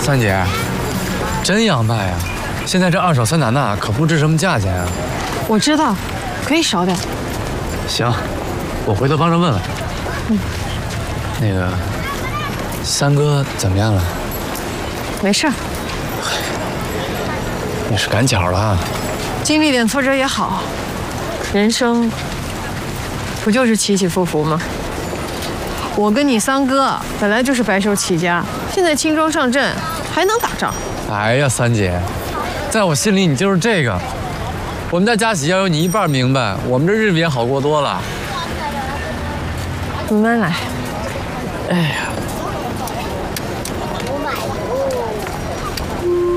三姐，真洋卖呀！现在这二手三打那可不值什么价钱啊。 我知道，可以少点。 行，我回头帮着问问。那个，三哥怎么样了？ 没事儿。 你是赶巧了啊。 经历点挫折也好，人生不就是起起伏伏吗？我跟你三哥本来就是白手起家，现在轻装上阵，还能打仗？ 哎呀，三姐，在我心里你就是这个。我们家佳喜要有你一半明白，我们这日子也好过多了。 慢慢来。 哎呀。